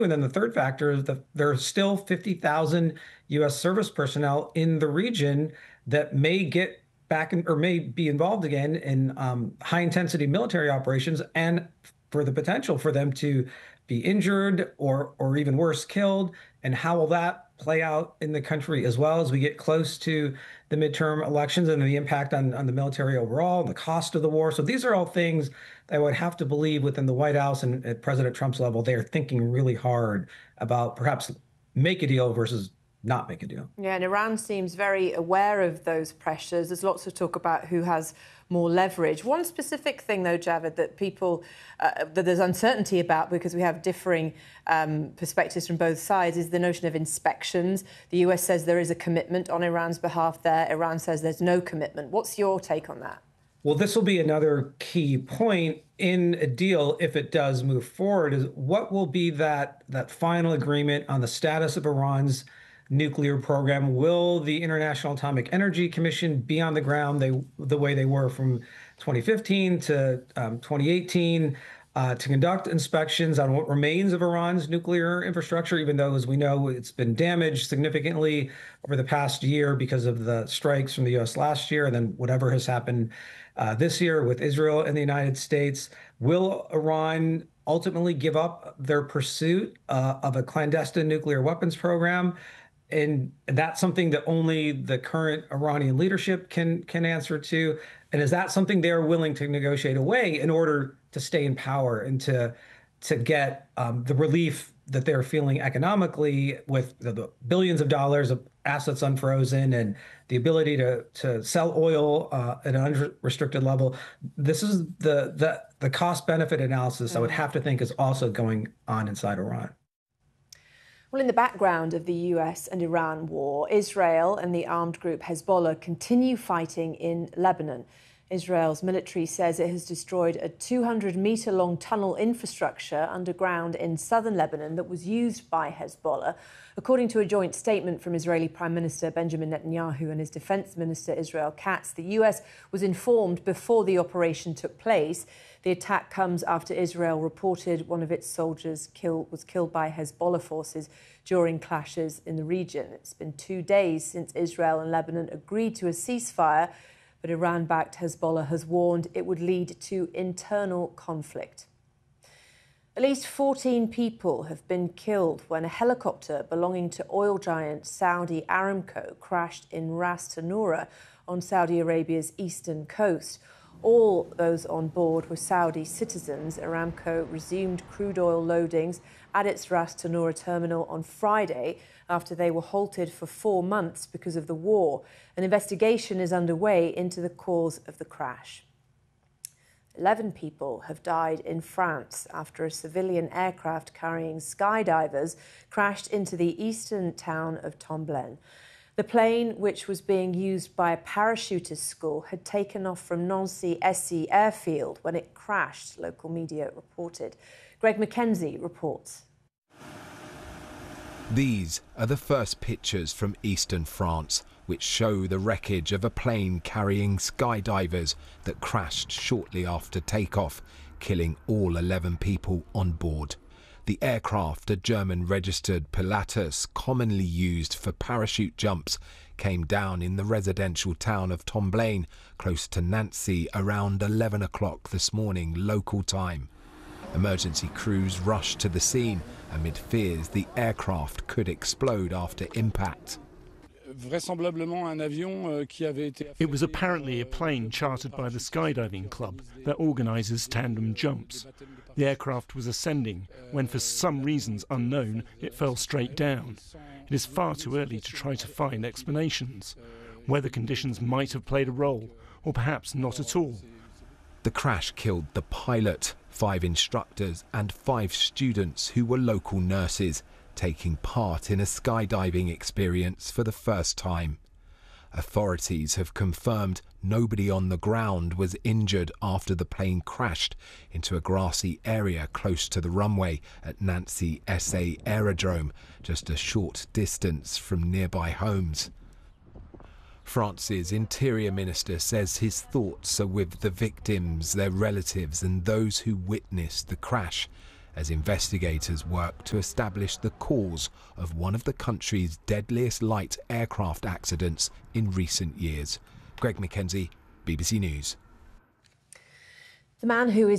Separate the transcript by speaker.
Speaker 1: And then the third factor is that there are still 50,000 U.S. service personnel in the region that may get back in, or may be involved again in high intensity military operations, and for the potential for them to be injured or even worse, killed. And how will that play out in the country as well as we get close to the midterm elections and the impact on the military overall, the cost of the war? So these are all things that I would have to believe within the White House and at President Trump's level, they are thinking really hard about perhaps make a deal versus not make a deal.
Speaker 2: Yeah, and Iran seems very aware of those pressures. There's lots of talk about who has more leverage. One specific thing, though, Javed, that people, that there's uncertainty about because we have differing perspectives from both sides is the notion of inspections. The US says there is a commitment on Iran's behalf there. Iran says there's no commitment. What's your take on that?
Speaker 1: Well, this will be another key point in a deal if it does move forward, is what will be that final agreement on the status of Iran's nuclear program? Will the International Atomic Energy Commission be on the ground the way they were from 2015 to 2018 to conduct inspections on what remains of Iran's nuclear infrastructure, even though, as we know, it's been damaged significantly over the past year because of the strikes from the U.S. last year, and then whatever has happened this year with Israel and the United States? Will Iran ultimately give up their pursuit of a clandestine nuclear weapons program? And that's something that only the current Iranian leadership can answer to. And is that something they're willing to negotiate away in order to stay in power and to get the relief that they're feeling economically with the billions of dollars of assets unfrozen and the ability to sell oil at an unrestricted level? This is the cost benefit analysis I would have to think is also going on inside Iran.
Speaker 2: Well, in the background of the US and Iran war, Israel and the armed group Hezbollah continue fighting in Lebanon. Israel's military says it has destroyed a 200-metre-long tunnel infrastructure underground in southern Lebanon that was used by Hezbollah. According to a joint statement from Israeli Prime Minister Benjamin Netanyahu and his Defense Minister Israel Katz, the US was informed before the operation took place. The attack comes after Israel reported one of its soldiers was killed by Hezbollah forces during clashes in the region. It's been 2 days since Israel and Lebanon agreed to a ceasefire, but Iran-backed Hezbollah has warned it would lead to internal conflict. At least 14 people have been killed when a helicopter belonging to oil giant Saudi Aramco crashed in Ras Tanura on Saudi Arabia's eastern coast. All those on board were Saudi citizens. Aramco resumed crude oil loadings at its Ras Tanura terminal on Friday after they were halted for 4 months because of the war. An investigation is underway into the cause of the crash. 11 people have died in France after a civilian aircraft carrying skydivers crashed into the eastern town of Tomblaine. The plane, which was being used by a parachutist school, had taken off from Nancy-Essy airfield when it crashed, local media reported. Greg McKenzie reports.
Speaker 3: These are the first pictures from eastern France, which show the wreckage of a plane carrying skydivers that crashed shortly after takeoff, killing all 11 people on board. The aircraft, a German-registered Pilatus commonly used for parachute jumps, came down in the residential town of Tomblaine, close to Nancy, around 11 o'clock this morning, local time. Emergency crews rushed to the scene amid fears the aircraft could explode after impact.
Speaker 4: It was apparently a plane chartered by the skydiving club that organises tandem jumps. The aircraft was ascending when, for some reasons unknown, it fell straight down. It is far too early to try to find explanations. Weather conditions might have played a role, or perhaps not at all.
Speaker 3: The crash killed the pilot, 5 instructors and 5 students who were local nurses, taking part in a skydiving experience for the first time. Authorities have confirmed nobody on the ground was injured after the plane crashed into a grassy area close to the runway at Nancy-Essy Aerodrome, just a short distance from nearby homes. France's Interior Minister says his thoughts are with the victims, their relatives and those who witnessed the crash, as investigators work to establish the cause of one of the country's deadliest light aircraft accidents in recent years. Greg Mackenzie, BBC News.
Speaker 2: The man who is